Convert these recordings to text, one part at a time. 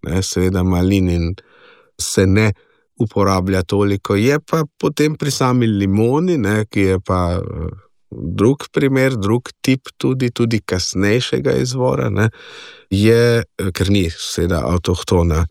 Seveda malinin se ne uporablja toliko. Je pa potem pri sami limoni, ki je pa drug primer, drug tip tudi kasnejšega izvora, je, ker ni seveda avtohtono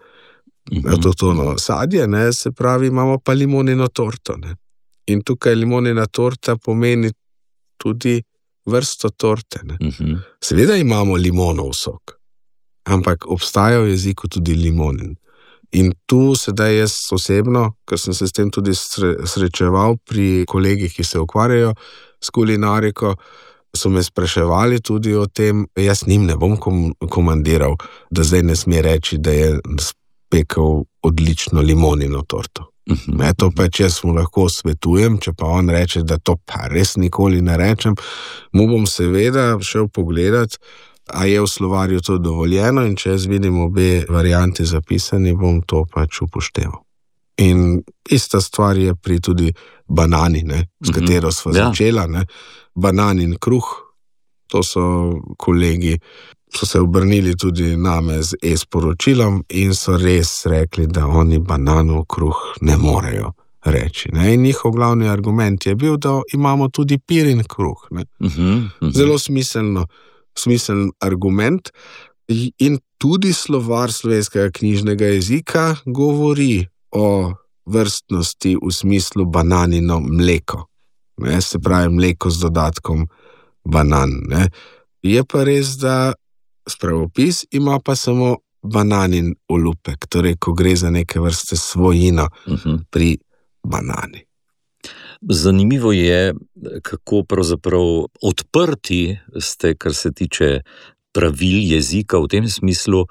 sadje, se pravi, imamo pa limonino torto. In tukaj limonina torta pomeni tudi vrsto torte. Seveda imamo limonov sok, ampak obstaja v jeziku tudi limonin. In tu sedaj jaz osebno, ker sem se s tem tudi srečeval pri kolegih, ki se ukvarjajo s kulinariko, so me spraševali tudi o tem, jaz njim ne bom komandiral, da zdaj ne sme reči, da je spekel odlično limonino torto. To pač jaz mu lahko svetujem, če pa on reče, da to pa res nikoli ne rečem, mu bom seveda šel pogledat, a je v slovarju to dovoljeno, in če jaz vidim obe varianti zapisani, bom to pač upošteval. In ista stvar je pri tudi banani, s katero sva začela. Bananin kruh, to so kolegi, so se obrnili tudi name z e-sporočilom in so res rekli, da oni bananov kruh ne morejo reči. In njihov glavni argument je bil, da imamo tudi pirin kruh. Zelo smiseln argument, in tudi slovar slovenskega knjižnega jezika govori o vrstnosti v smislu bananino mleko. Se pravi mleko z dodatkom banan. Je pa res, da spravopis ima pa samo bananin olupek, torej ko gre za neke vrste svojino pri banani. Zanimivo je, kako pravzaprav odprti ste, kar se tiče pravil jezika, v tem smislu,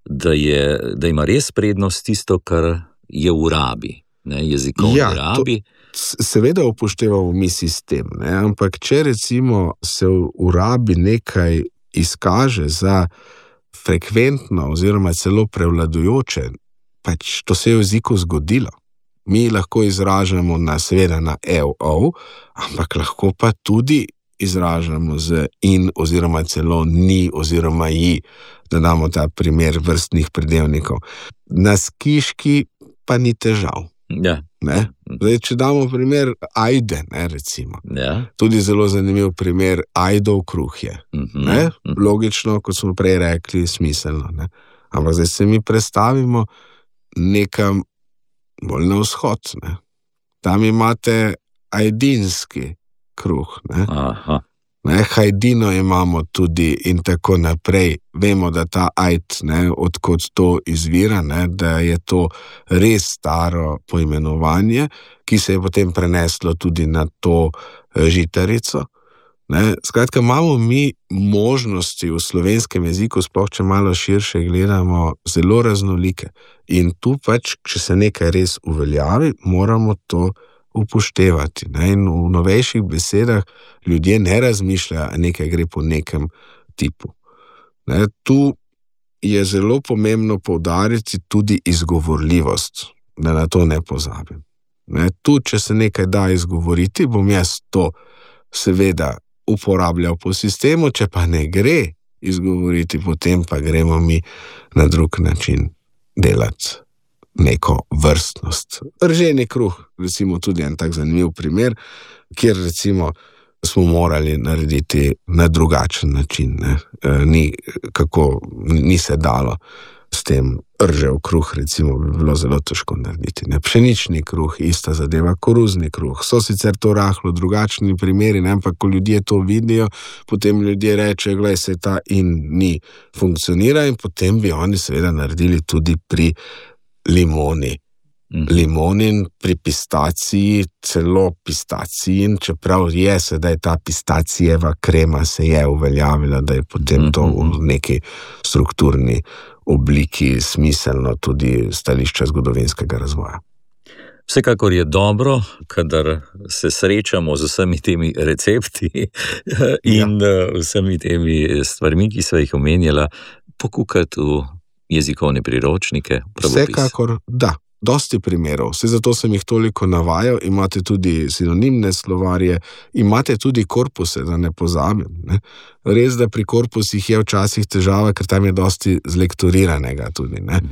da ima res prednost tisto, kar je v rabi, jezikovni rabi. Seveda upoštevamo mi sistem, ampak če recimo se v rabi nekaj izkaže za frekventno oziroma celo prevladujoče, pač to se je v jeziku zgodilo. Mi lahko izražamo seveda na ov, ampak lahko pa tudi izražamo z in oziroma celo ni oziroma ji, da damo ta primer vrstnih pridevnikov. Na skiški pa ni težav. Zdaj, če damo primer ajde, recimo. Tudi zelo zanimiv primer, ajdov kruh je. Logično, kot smo prej rekli, smiselno. Ampak zdaj se mi predstavimo nekam bolj na vzhod. Tam imate ajdinski kruh. Hajdino imamo tudi in tako naprej. Vemo, da ta ajd, odkot to izvira, da je to res staro poimenovanje, ki se je potem preneslo tudi na to žitarico. Skratka, imamo mi možnosti v slovenskem jeziku, sploh če malo širše gledamo, zelo raznolike. In tu pač, če se nekaj res uveljavi, moramo to upoštevati. In v novejših besedah ljudje ne razmišljajo, a nekaj gre po nekem tipu. Tu je zelo pomembno poudariti tudi izgovorljivost, da na to ne pozabim. Tu, če se nekaj da izgovoriti, bom jaz to seveda uporabljal po sistemu, če pa ne gre izgovoriti, potem pa gremo mi na drug način delati neko vrstnost. Rženi kruh, recimo tudi en tak zanimiv primer, kjer recimo smo morali narediti na drugačen način. Ni se dalo s tem ržev kruh, recimo, bi bilo zelo težko narediti. Pšenični kruh, ista zadeva, koruzni kruh. So sicer to rahlo drugačni primeri, ampak ko ljudje to vidijo, potem ljudje rečejo, glej, se ta in ni funkcionira, in potem bi oni seveda naredili tudi pri limoni. Limonin, pri pistaciji, celo pistacijin, čeprav je sedaj ta pistacijeva krema se je uveljavila, da je potem to v neki strukturni obliki smiselno tudi stališča zgodovinskega razvoja. Vsekakor je dobro, kadar se srečamo z vsemi temi recepti in vsemi temi stvarmi, ki sva jih omenjala, pokukati v jezikovne priročnike. Vsekakor da. Dosti primerov, zato sem jih toliko navajal, imate tudi sinonimne slovarje, imate tudi korpuse, da ne pozabim. Res, da pri korpusih je včasih težava, ker tam je dosti zlektoriranega tudi.